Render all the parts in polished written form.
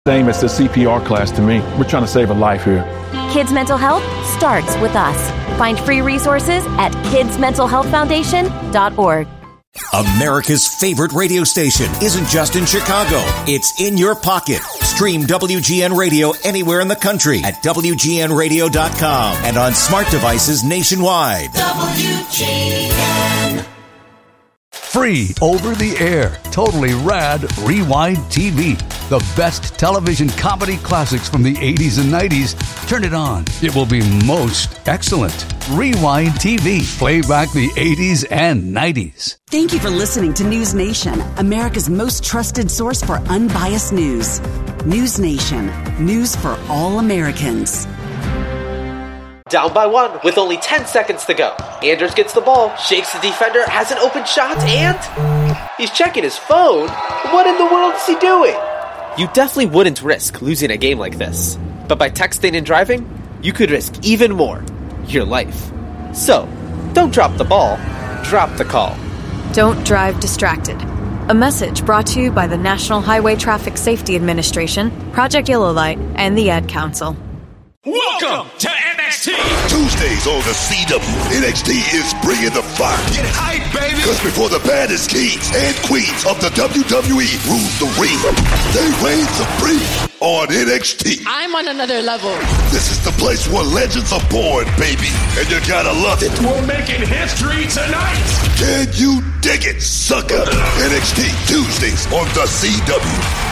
Same as the CPR class to me. We're trying to save a life here. Kids Mental Health starts with us. Find free resources at kidsmentalhealthfoundation.org. America's favorite radio station isn't just in Chicago. It's in your pocket. Stream WGN Radio anywhere in the country at WGNradio.com and on smart devices nationwide. WGN. Free over the air, totally rad Rewind TV. The best television comedy classics from the 80s and 90s. Turn it on. It will be most excellent. Rewind TV. Play back the 80s and 90s. Thank you for listening to News Nation, America's most trusted source for unbiased news. News Nation. News for all Americans. Down by one with only 10 seconds to go. Anders gets the ball, shakes the defender, has an open shot, and he's checking his phone. What in the world is he doing? You definitely wouldn't risk losing a game like this. But by texting and driving, you could risk even more. Your life. So, don't drop the ball, drop the call. Don't drive distracted. A message brought to you by the National Highway Traffic Safety Administration, Project Yellow Light, and the Ad Council. Welcome to NXT! Tuesdays on the CW, NXT is bringing the fire. Get hype, baby! Because before the baddest kings and queens of the WWE rule the ring, they reign supreme on NXT. I'm on another level. This is the place where legends are born, baby, and you gotta love it. We're making history tonight! Can you dig it, sucker? NXT Tuesdays on the CW.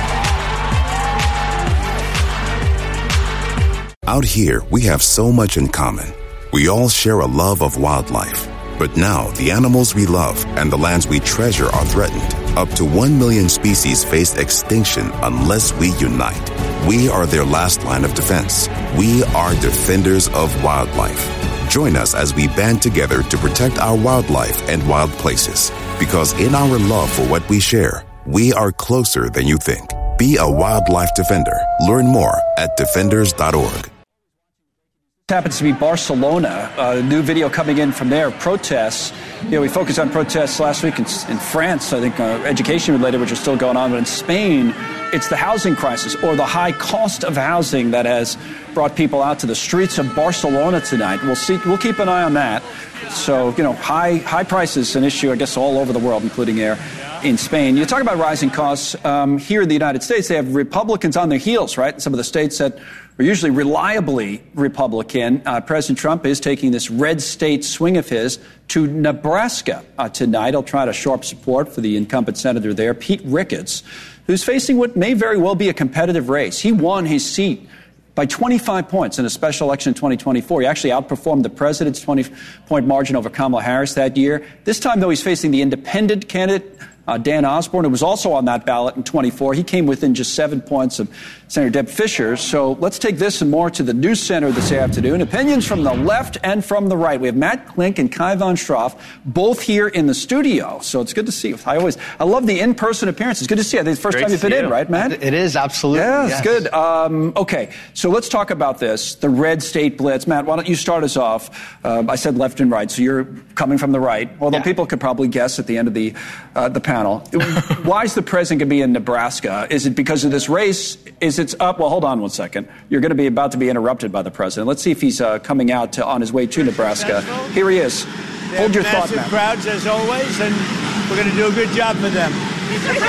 Out here, we have so much in common. We all share a love of wildlife. But now, the animals we love and the lands we treasure are threatened. Up to 1 million species face extinction unless we unite. We are their last line of defense. We are defenders of wildlife. Join us as we band together to protect our wildlife and wild places. Because in our love for what we share, we are closer than you think. Be a wildlife defender. Learn more at defenders.org. Happens to be Barcelona. A new video coming in from there. Protests. We focused on protests last week in France, I think, education-related, which are still going on. But in Spain, it's the housing crisis or the high cost of housing that has brought people out to the streets of Barcelona tonight. We'll see. We'll keep an eye on that. So, high prices, an issue, I guess, all over the world, including here in Spain. You talk about rising costs. Here in the United States, they have Republicans on their heels, right? Some of the states that are usually reliably Republican. President Trump is taking this red state swing of his to Nebraska tonight. He'll try to shore up support for the incumbent senator there, Pete Ricketts, who's facing what may very well be a competitive race. He won his seat by 25 points in a special election in 2024. He actually outperformed the president's 20-point margin over Kamala Harris that year. This time, though, he's facing the independent candidate, Dan Osborne, who was also on that ballot in 24. He came within just 7 points of Senator Deb Fischer. So let's take this and more to the News Center this afternoon. Opinions from the left and from the right. We have Matt Klink and Kai von Straff both here in the studio. So it's good to see you. I love the in-person appearance. It's good to see you. I think it's the first time you've been in, right, Matt? It is, absolutely. Yeah, it's good. Okay, so let's talk about this, the red state blitz. Matt, why don't you start us off? I said left and right, so you're coming from the right, although people could probably guess at the end of the panel. Why is the president going to be in Nebraska? Is it because of this race? Is it up? Well, hold on one second. You're going to be about to be interrupted by the president. Let's see if he's coming out on his way to Nebraska. Here he is. Hold your thought, Matt. Massive crowds, as always, and we're going to do a good job for them. You said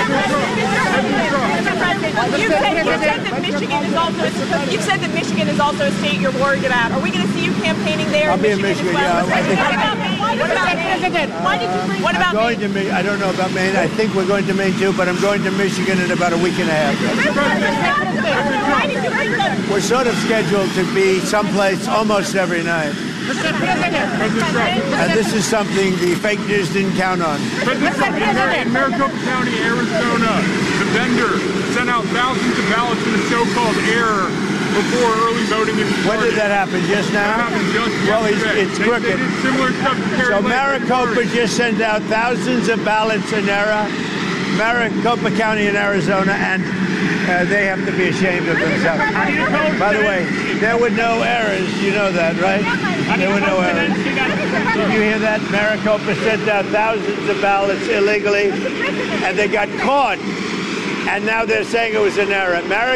that Michigan is also a state you're worried about. Are we going to see you campaigning there? I'll be in Michigan. Well? Why did you bring? What about Maine? I don't know about Maine. I think we're going to Maine too, but I'm going to Michigan in about a week and a half. Why did you bring them? We're sort of scheduled to be someplace almost every night. And this is something the fake news didn't count on. In Maricopa County, Arizona, the vendor sent out thousands of ballots in a so-called error before early voting in Florida. When did that happen? Just now? That happened just yesterday. It's crooked. They did similar stuff to Carrie So Lake Maricopa just sent out thousands of ballots in error. Maricopa County in Arizona, and they have to be ashamed of themselves. By the way, there were no errors. You know that, right? There were no errors. Did you hear that? Maricopa sent out thousands of ballots illegally, and they got caught. And now they're saying it was an error.